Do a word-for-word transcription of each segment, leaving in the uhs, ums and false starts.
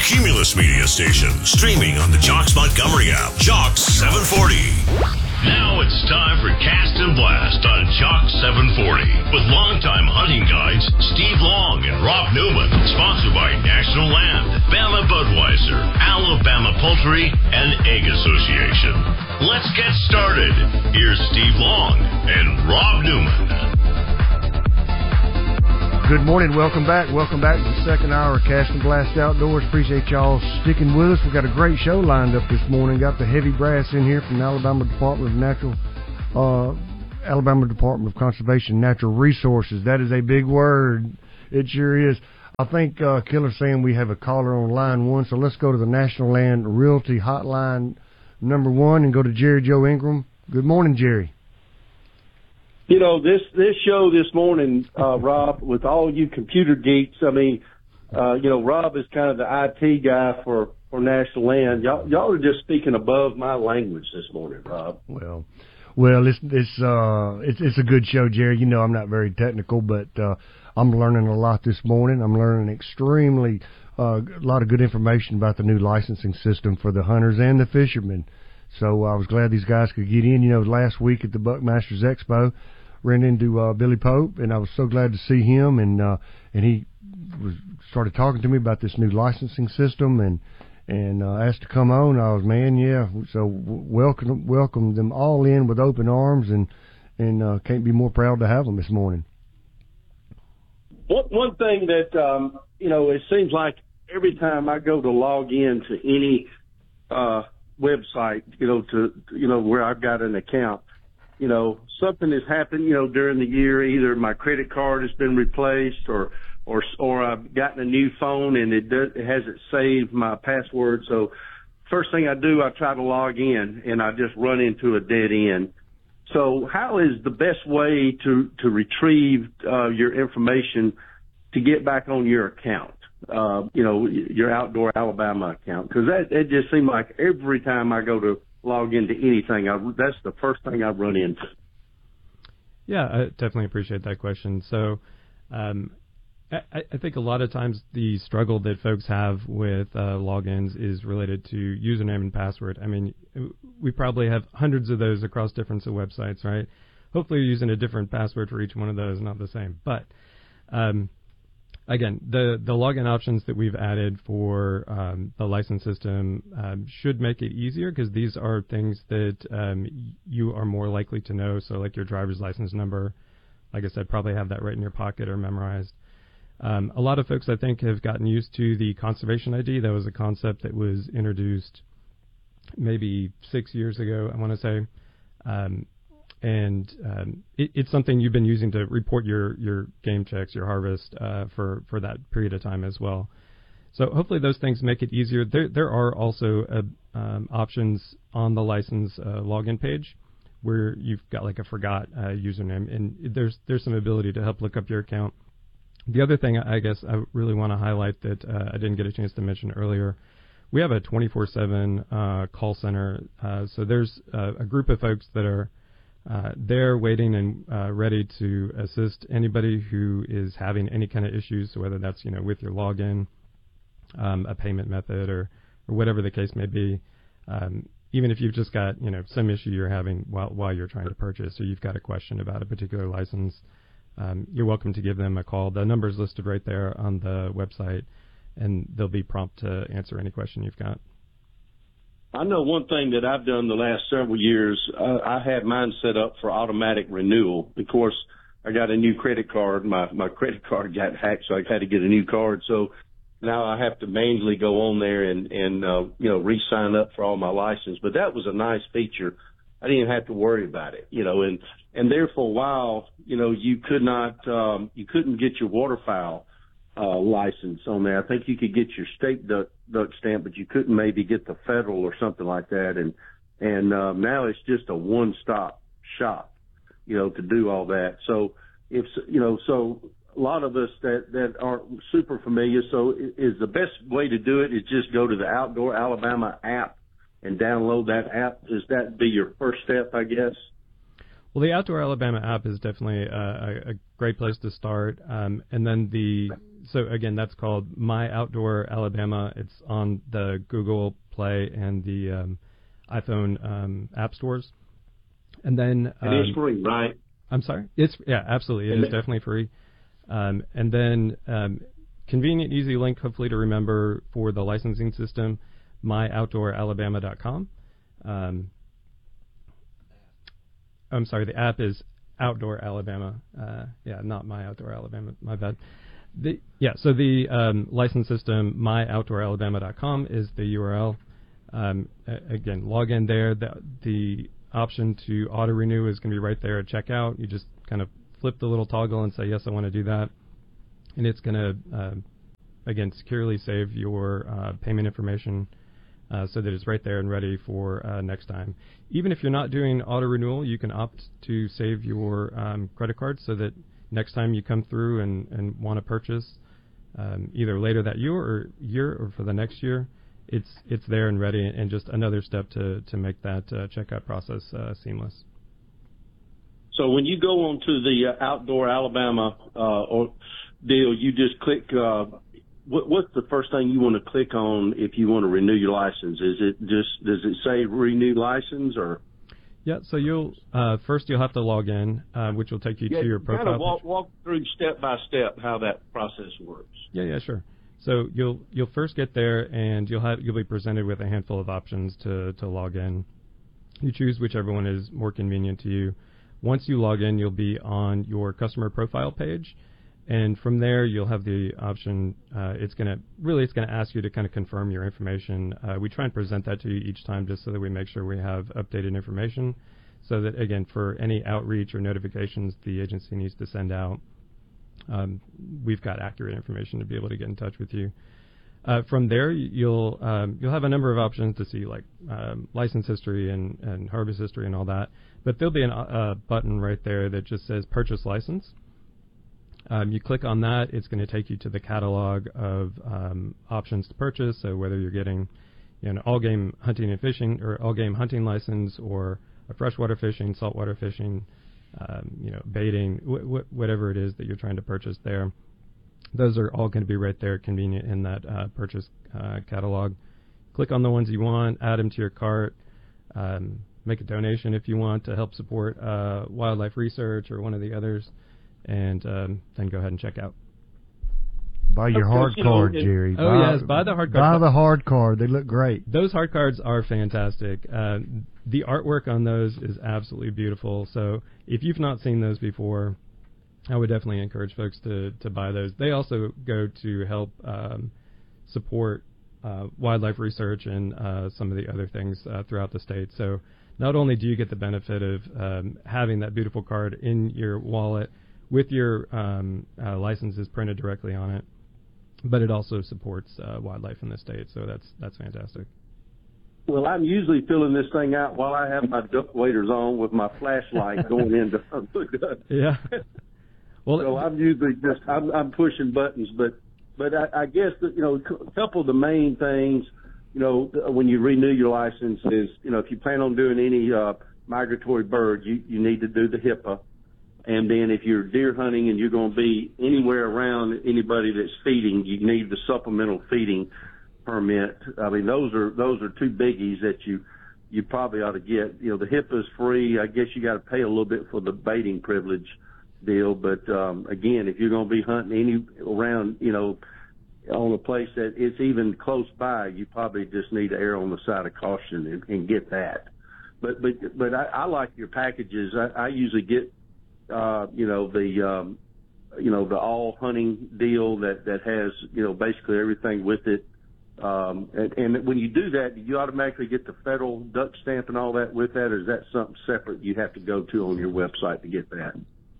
Cumulus Media Station, streaming on the Jocks Montgomery app. Jocks seven forty. Now it's time for Cast and Blast on Jocks seven forty with longtime hunting guides Steve Long and Rob Newman. Sponsored by National Land, Bama Budweiser, Alabama Poultry, and Egg Association. Let's get started. Here's Steve Long and Rob Newman. Good morning. Welcome back. Welcome back to the second hour of Cast and Blast Outdoors. Appreciate y'all sticking with us. We've got a great show lined up this morning. Got the heavy brass in here from the Alabama Department of Natural, uh, Alabama Department of Conservation and Natural Resources. That is a big word. It sure is. I think uh, Killer's saying we have a caller on line one, so let's go to the National Land Realty Hotline number one and go to Jerry Joe Ingram. Good morning, Jerry. You know, this, this show this morning, uh, Rob, with all you computer geeks, I mean, uh, you know, Rob is kind of the I T guy for, for National Land. Y'all, y'all are just speaking above my language this morning, Rob. Well, well, it's, it's, uh, it's, it's a good show, Jerry. You know, I'm not very technical, but, uh, I'm learning a lot this morning. I'm learning extremely, uh, a lot of good information about the new licensing system for the hunters and the fishermen. So I was glad these guys could get in. You know, last week at the Buckmasters Expo, ran into uh, Billy Pope, and I was so glad to see him, and uh, and he was started talking to me about this new licensing system, and and uh, asked to come on. I was, man, yeah. So welcome welcome them all in with open arms, and and uh, can't be more proud to have them this morning. One one thing that um, you know, it seems like every time I go to log in to any uh, website, you know, to you know where I've got an account. You know, something has happened, you know, during the year. Either my credit card has been replaced or, or, or I've gotten a new phone and it, does, it hasn't saved my password. So first thing I do, I try to log in and I just run into a dead end. So how is the best way to, to retrieve, uh, your information to get back on your account? Uh, you know, your Outdoor Alabama account? Cause that, it just seemed like every time I go to log into anything, I, that's the first thing I run into. Yeah, I definitely appreciate that question. So um, I, I think a lot of times the struggle that folks have with uh, logins is related to username and password. I mean, we probably have hundreds of those across different websites, right? Hopefully you're using a different password for each one of those, not the same. But um, Again, the, the login options that we've added for um, the license system um, should make it easier because these are things that um, you are more likely to know. So like your driver's license number, like I said, probably have that right in your pocket or memorized. Um, a lot of folks, I think, have gotten used to the conservation I D. That was a concept that was introduced maybe six years ago, I want to say. Um, And um, it, it's something you've been using to report your, your game checks, your harvest uh, for, for that period of time as well. So hopefully those things make it easier. There there are also uh, um, options on the license uh, login page where you've got like a forgot uh, username, and there's there's some ability to help look up your account. The other thing I guess I really want to highlight that uh, I didn't get a chance to mention earlier, we have a twenty-four seven uh, call center. Uh, so there's uh, a group of folks that are Uh, they're waiting and uh, ready to assist anybody who is having any kind of issues, so whether that's, you know, with your login, um, a payment method, or, or whatever the case may be. Um, even if you've just got, you know, some issue you're having while while you're trying to purchase, or you've got a question about a particular license, um, you're welcome to give them a call. The number's listed right there on the website, and they'll be prompt to answer any question you've got. I know one thing that I've done the last several years, uh, I had mine set up for automatic renewal. Of course, I got a new credit card. My, my credit card got hacked, so I had to get a new card. So now I have to manually go on there and, and, uh, you know, re-sign up for all my license. But that was a nice feature. I didn't have to worry about it, you know, and, and there for a while, you know, you could not, um, you couldn't get your waterfowl Uh, license on there. I think you could get your state duck, duck stamp, but you couldn't maybe get the federal or something like that. And, and, um, now it's just a one-stop shop, you know, to do all that. So if, you know, so a lot of us that, that aren't super familiar. So is the best way to do it is just go to the Outdoor Alabama app and download that app. Does that be your first step, I guess? Well, the Outdoor Alabama app is definitely a, a great place to start. Um, and then the so again, that's called My Outdoor Alabama. It's on the Google Play and the um, iPhone um, app stores. And then um, it is free, right? I'm sorry. It's yeah, absolutely. It is definitely free. Um, and then um, convenient, easy link, hopefully to remember for the licensing system, my outdoor alabama dot com. Um, I'm sorry. The app is Outdoor Alabama. Uh, yeah, not My Outdoor Alabama. My bad. The, yeah, so the um, license system, my outdoor alabama dot com, is the U R L. Um, a- again, log in there. The, the option to auto renew is going to be right there at checkout. You just kind of flip the little toggle and say, yes, I want to do that. And it's going to, uh, again, securely save your uh, payment information uh, so that it's right there and ready for uh, next time. Even if you're not doing auto renewal, you can opt to save your um, credit card so that next time you come through and, and want to purchase, um, either later that year or year or for the next year, it's it's there and ready, and just another step to, to make that uh, checkout process uh, seamless. So when you go onto the uh, Outdoor Alabama uh, or deal, you just click. Uh, what, what's the first thing you want to click on if you want to renew your license? Is it just does it say renew license or? Yeah, so you'll uh, first you'll have to log in, uh, which will take you yeah, to your profile. Kind of walk, walk through step by step how that process works. Yeah, yeah, sure. So you'll you'll first get there, and you'll have you'll be presented with a handful of options to, to log in. You choose whichever one is more convenient to you. Once you log in, you'll be on your customer profile page, and from there you'll have the option. Uh, it's gonna really it's gonna ask you to kind of confirm your information. Uh, we try and present that to you each time, just so that we make sure we have updated information, so that again for any outreach or notifications the agency needs to send out, Um, we've got accurate information to be able to get in touch with you. Uh, from there, you'll um, you'll have a number of options to see, like um, license history and, and harvest history and all that. But there'll be a uh, button right there that just says Purchase License. Um, you click on that, it's going to take you to the catalog of um, options to purchase. So whether you're getting you know, an all-game hunting and fishing or all-game hunting license, or a freshwater fishing, saltwater fishing, Um, you know, baiting, wh- wh- whatever it is that you're trying to purchase there, those are all going to be right there, convenient in that uh, purchase uh, catalog. Click on the ones you want, add them to your cart, um, make a donation if you want to help support uh, wildlife research or one of the others, and um, then go ahead and check out. Buy your hard card, Jerry. Oh, buy, yes, buy the hard card. Buy the hard card. They look great. Those hard cards are fantastic. Uh, the artwork on those is absolutely beautiful. So if you've not seen those before, I would definitely encourage folks to, to buy those. They also go to help um, support uh, wildlife research and uh, some of the other things uh, throughout the state. So not only do you get the benefit of um, having that beautiful card in your wallet with your um, uh, licenses printed directly on it, but it also supports uh, wildlife in the state, so that's that's fantastic. Well, I'm usually filling this thing out while I have my duck waders on with my flashlight going into yeah. Well, so I'm usually just I'm, I'm pushing buttons, but but I, I guess that, you know, a couple of the main things, you know, when you renew your license is, you know, if you plan on doing any uh, migratory bird, you you need to do the HIPAA. And then if you're deer hunting and you're going to be anywhere around anybody that's feeding, you need the supplemental feeding permit. I mean, those are those are two biggies that you you probably ought to get. You know, the HIPAA is free. I guess you got to pay a little bit for the baiting privilege deal. But um, again, if you're going to be hunting any around, you know, on a place that it's even close by, you probably just need to err on the side of caution and, and get that. But but but I, I like your packages. I, I usually get. Uh, you know, the, um, you know, the all hunting deal that, that has, you know, basically everything with it. Um, and, and when you do that, do you automatically get the federal duck stamp and all that with that, or is that something separate you have to go to on your website to get that?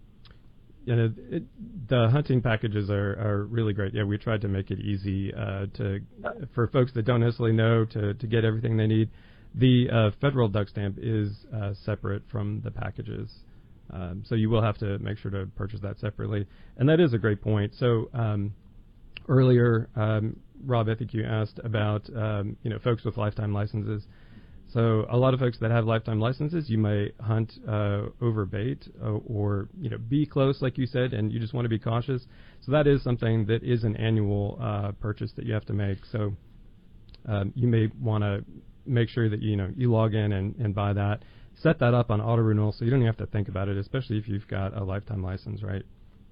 Yeah, it, it, the hunting packages are, are really great. Yeah, we tried to make it easy uh, to for folks that don't necessarily know to, to get everything they need. The uh, federal duck stamp is uh, separate from the packages. Um, so you will have to make sure to purchase that separately. And that is a great point. So um, earlier, um, Rob, I think you asked about, um, you know, folks with lifetime licenses. So a lot of folks that have lifetime licenses, you may hunt uh, over bait uh, or you know be close, like you said, and you just want to be cautious. So that is something that is an annual uh, purchase that you have to make. So um, you may want to make sure that you know you log in and, and buy that. Set that up on auto renewal so you don't even have to think about it, especially if you've got a lifetime license, right?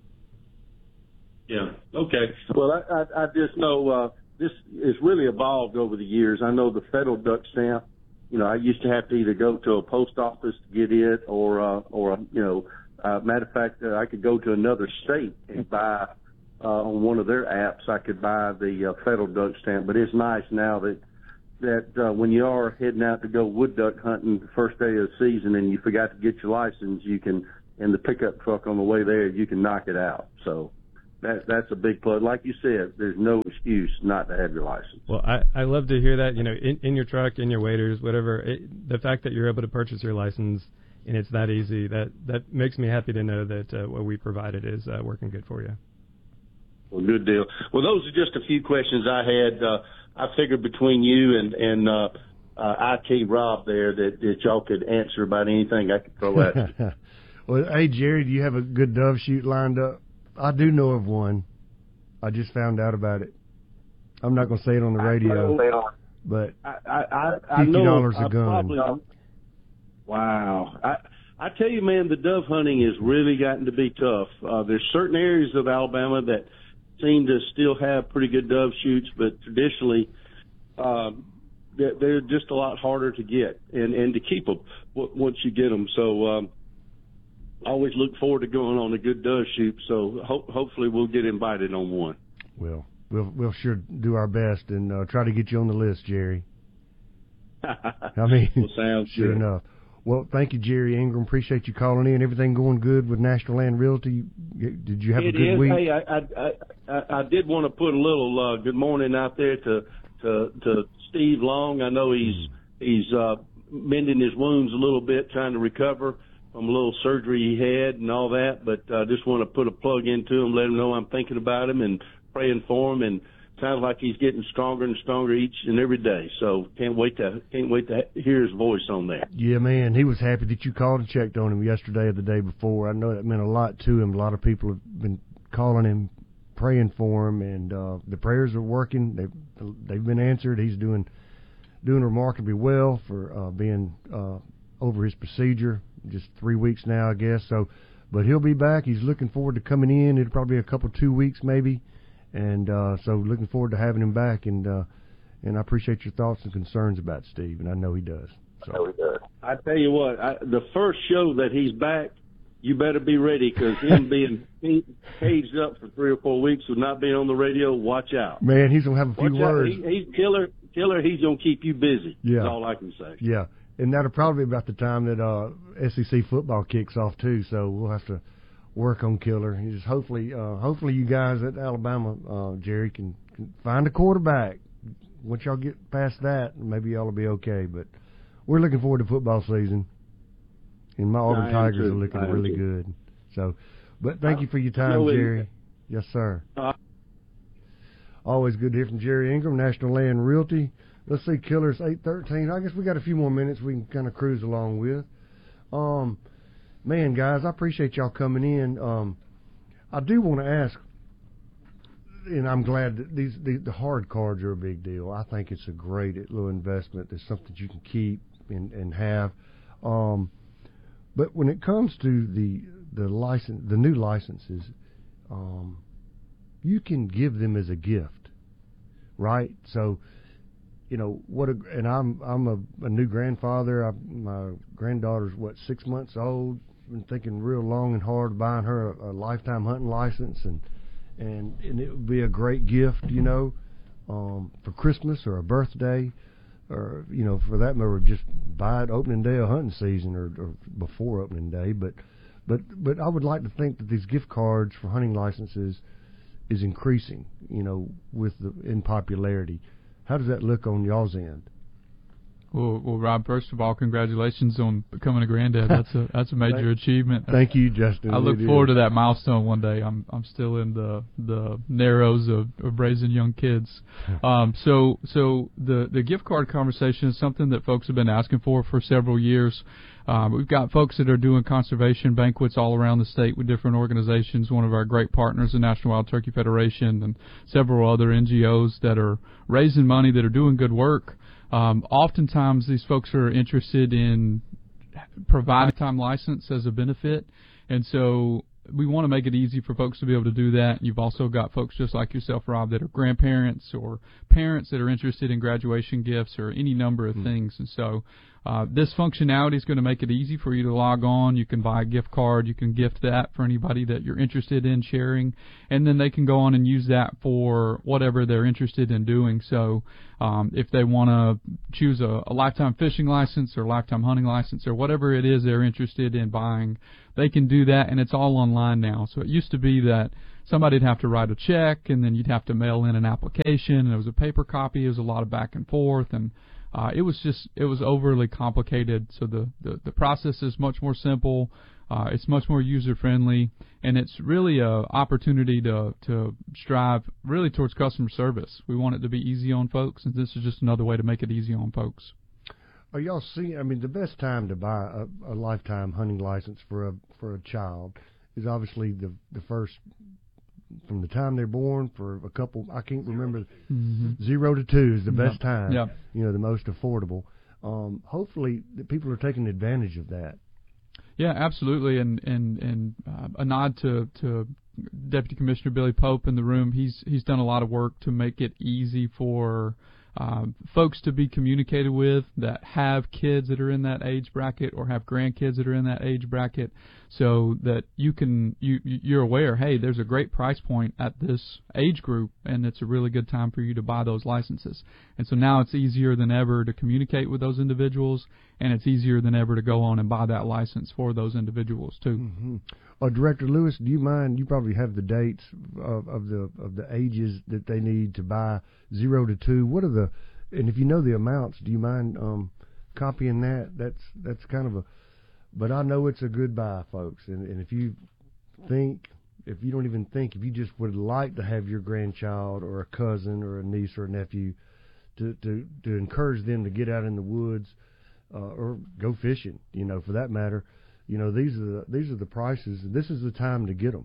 Yeah. Okay. Well, I I, I just know uh, this has really evolved over the years. I know the federal duck stamp. You know, I used to have to either go to a post office to get it, or uh, or you know, uh, matter of fact, uh, I could go to another state and buy uh, on one of their apps. I could buy the uh, federal duck stamp. But it's nice now that that uh, when you are heading out to go wood duck hunting the first day of the season and you forgot to get your license, you can in the pickup truck on the way there, you can knock it out. So. That, that's a big plus. Like you said, there's no excuse not to have your license. Well, I, I love to hear that. You know, in, in your truck, in your waders, whatever. It, the fact that you're able to purchase your license and it's that easy, that, that makes me happy to know that uh, what we provided is uh, working good for you. Well, good deal. Well, those are just a few questions I had. Uh, I figured between you and, and uh, uh, I T Rob there that, that y'all could answer about anything I could throw at you. Well, hey, Jerry, do you have a good dove shoot lined up? I do know of one. I just found out about it. I'm not going to say it on the radio, but I, I, I, I fifty dollars know, a gun. Probably, wow. I, I tell you, man, the dove hunting has really gotten to be tough. Uh, there's certain areas of Alabama that seem to still have pretty good dove shoots, but traditionally um, they're, they're just a lot harder to get and, and to keep them once you get them. So um, I always look forward to going on a good dove shoot, so ho- hopefully we'll get invited on one. Well, we'll we'll sure do our best and uh, try to get you on the list, Jerry. I mean, well, sounds sure good. enough. Well, thank you, Jerry Ingram. Appreciate you calling in. Everything going good with National Land Realty? Did you have it a good is. week? Hey, I, I I I did want to put a little uh, good morning out there to to to Steve Long. I know he's he's uh, mending his wounds a little bit, trying to recover from a little surgery he had and all that, but I uh, just want to put a plug into him, let him know I'm thinking about him and praying for him, and sounds like he's getting stronger and stronger each and every day. So can't wait to can't wait to hear his voice on that. Yeah, man, he was happy that you called and checked on him yesterday or the day before. I know that meant a lot to him. A lot of people have been calling him, praying for him, and uh, the prayers are working. They've they've been answered. He's doing doing remarkably well for uh, being uh, over his procedure. Just three weeks now, I guess. So, but he'll be back. He's looking forward to coming in. It'll probably be a couple, two weeks maybe, and uh, so looking forward to having him back. And uh, and I appreciate your thoughts and concerns about Steve, and I know he does. So. I know he does. I tell you what, I, the first show that he's back, you better be ready, because him being caged up for three or four weeks with not being on the radio, watch out. Man, he's gonna have a few watch words. He, he's killer, killer. He's gonna keep you busy. Yeah, that's all I can say. Yeah. And that'll probably be about the time that uh, S E C football kicks off too. So we'll have to work on Killer. He just hopefully, uh, hopefully you guys at Alabama, uh, Jerry, can, can find a quarterback. Once y'all get past that, maybe y'all will be okay. But we're looking forward to football season, and my Auburn Tigers too. are looking I really too. good. So, but thank I, you for your time, Jerry. Yes, sir. Uh, Always good to hear from Jerry Ingram, National Land Realty. Let's see, Killer's eight thirteen. I guess we got a few more minutes we can kind of cruise along with. Um, man, guys, I appreciate y'all coming in. Um, I do want to ask, and I'm glad that these the, the hard cards are a big deal. I think it's a great little investment. It's something you can keep and, and have. Um, but when it comes to the the license, the new licenses, um, you can give them as a gift, right? So. You know what? A, and I'm I'm a, a new grandfather. I, my granddaughter's what six months old. Been thinking real long and hard buying her a, a lifetime hunting license, and and and it would be a great gift, you know, um, for Christmas or a birthday, or you know, for that matter, just buy it opening day of hunting season or, or before opening day. But but but I would like to think that these gift cards for hunting licenses is increasing, you know, with the in popularity. How does that look on y'all's end? Well, well, Rob, first of all, congratulations on becoming a granddad. That's a that's a major thank, achievement. Thank you, Justin. I look it forward is. to that milestone one day. I'm I'm still in the the narrows of, of raising young kids. Um, so so the the gift card conversation is something that folks have been asking for for several years. Um, we've got folks that are doing conservation banquets all around the state with different organizations. One of our great partners, the National Wild Turkey Federation, and several other N G Os that are raising money, that are doing good work. Um, oftentimes, these folks are interested in providing a time license as a benefit, and so we want to make it easy for folks to be able to do that. You've also got folks just like yourself, Rob, that are grandparents or parents that are interested in graduation gifts or any number of mm-hmm. things. And so uh, this functionality is going to make it easy for you to log on. You can buy a gift card. You can gift that for anybody that you're interested in sharing, and then they can go on and use that for whatever they're interested in doing. So um, if they want to choose a, a lifetime fishing license or lifetime hunting license or whatever it is they're interested in buying, they can do that, and it's all online now. So it used to be that somebody'd have to write a check, and then you'd have to mail in an application, and it was a paper copy. It was a lot of back and forth, and uh, it was just it was overly complicated. So the, the, the process is much more simple. Uh, it's much more user-friendly, and it's really an opportunity to, to strive really towards customer service. We want it to be easy on folks, and this is just another way to make it easy on folks. Are y'all seeing? I mean, the best time to buy a, a lifetime hunting license for a for a child is obviously the the first from the time they're born for a couple. I can't remember. Mm-hmm. Zero to two is the best yep. time. Yep. You know, the most affordable. Um, hopefully, the people are taking advantage of that. Yeah, absolutely. And and and uh, a nod to to Deputy Commissioner Billy Pope in the room. He's he's done a lot of work to make it easy for Um, folks to be communicated with that have kids that are in that age bracket or have grandkids that are in that age bracket, so that you can you you're aware, hey, there's a great price point at this age group, and it's a really good time for you to buy those licenses. And so now it's easier than ever to communicate with those individuals, and it's easier than ever to go on and buy that license for those individuals too. Mm-hmm. Uh, Director Lewis, do you mind? You probably have the dates of, of the of the ages that they need to buy zero to two. What are the, and if you know the amounts, do you mind um, copying that? That's that's kind of a, but I know it's a good buy, folks. And, and if you think, if you don't even think, if you just would like to have your grandchild or a cousin or a niece or a nephew, to to to encourage them to get out in the woods uh, or go fishing, you know, for that matter. You know, these are the these are the prices. This is the time to get them.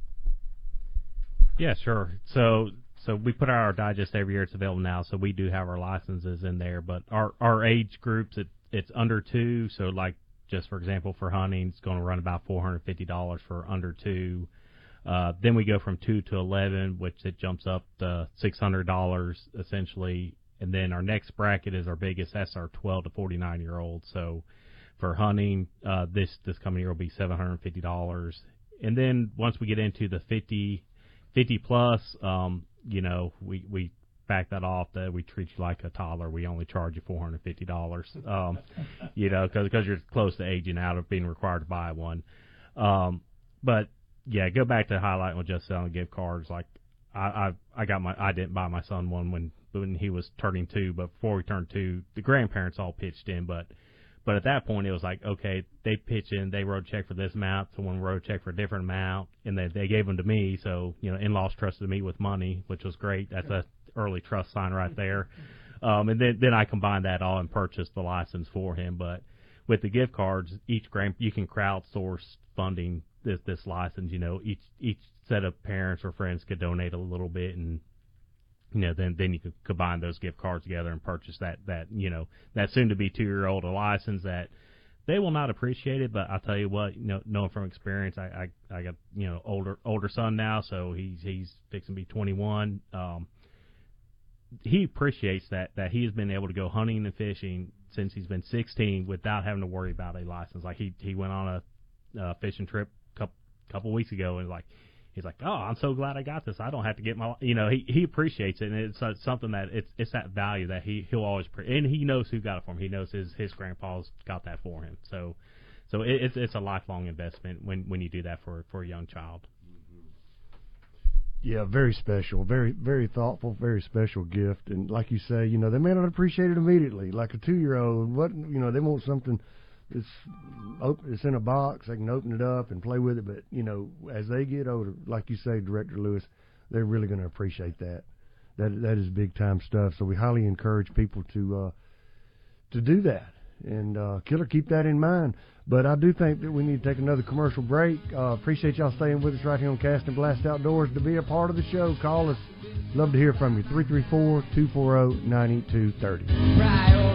Yeah, sure. So so we put out our digest every year. It's available now. So we do have our licenses in there. But our our age groups, it it's under two. So like just for example, for hunting, it's going to run about four hundred fifty dollars for under two. Uh, then we go from two to eleven, which it jumps up to six hundred dollars essentially. And then our next bracket is our biggest. That's our twelve to forty-nine year old. So for hunting, uh, this this coming year will be seven hundred fifty dollars. And then once we get into the fifty, fifty plus, um, you know, we, we back that off. That we treat you like a toddler. We only charge you four hundred fifty dollars, um, you know, because you're close to aging out of being required to buy one. Um, but, yeah, go back to highlighting with just selling gift cards. Like, I, I I got my I didn't buy my son one when, when he was turning two, but before he turned two, the grandparents all pitched in, but But at that point, it was like, okay, they pitch in, they wrote a check for this amount, someone wrote a check for a different amount, and they they gave them to me. So, you know, in-laws trusted me with money, which was great. That's a early trust sign right there. Um, and then, then I combined that all and purchased the license for him. But with the gift cards, each grand, you can crowdsource funding this this license. You know, each each set of parents or friends could donate a little bit, and you know, then then you could combine those gift cards together and purchase that, that you know, that soon-to-be two-year-old a license that they will not appreciate it, but I'll tell you what, you know, knowing from experience, I, I, I got, you know, older older son now, so he's he's fixing to be twenty-one. Um, he appreciates that, that he has been able to go hunting and fishing since he's been sixteen without having to worry about a license. Like, he, he went on a uh, fishing trip a couple, couple weeks ago, and like, he's like, oh, I'm so glad I got this. I don't have to get my, you know, he, he appreciates it, and it's uh, something that it's it's that value that he he'll always, pre- and he knows who got it for him. He knows his his grandpa's got that for him. So, so it, it's it's a lifelong investment when when you do that for for a young child. Yeah, very special, very very thoughtful, very special gift. And like you say, you know, they may not appreciate it immediately. Like a two-year-old, what you know, they want something that's open, it's in a box. They can open it up and play with it. But you know, as they get older, like you say, Director Lewis, they're really going to appreciate that. That that is big time stuff. So we highly encourage people to uh, to do that. And uh, Killer, keep that in mind. But I do think that we need to take another commercial break. Uh, appreciate y'all staying with us right here on Cast and Blast Outdoors. To be a part of the show, call us. Love to hear from you. three three four, two four zero, nine two three zero.